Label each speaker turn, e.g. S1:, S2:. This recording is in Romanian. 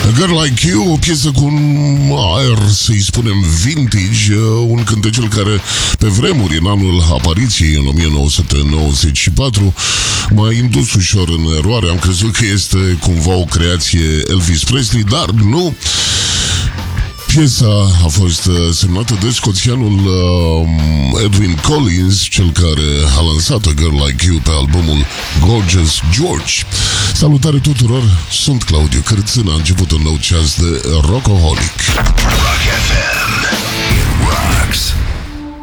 S1: A Girl Like You, o piesă cu un aer, să-i spunem, vintage, un cântecel care pe vremuri, în anul apariției, în 1994, m-a indus ușor în eroare. Am crezut că este cumva o creație Elvis Presley, dar nu. Piesa a fost semnată de scoțianul Edwin Collins, cel care a lansat A Girl Like You pe albumul Gorgeous George. Salutare tuturor, sunt Claudiu Cârțân, a început un nou ceas de Rockaholic.
S2: Rock FM, it rocks.